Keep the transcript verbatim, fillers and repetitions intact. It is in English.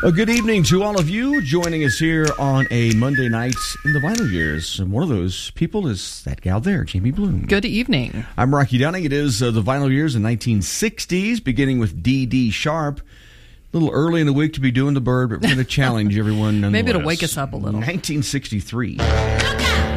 A good evening to all of you joining us here on a Monday night in the Vinyl Years. And one of those people is that gal there, Jamie Bloom. Good evening. I'm Rocky Downing. It is uh, the Vinyl Years in nineteen sixties, beginning with Dee Dee Sharp. A little early in the week to be doing the bird, but we're going to challenge everyone nonetheless. Maybe it'll wake us up a little. nineteen sixty-three. Look out!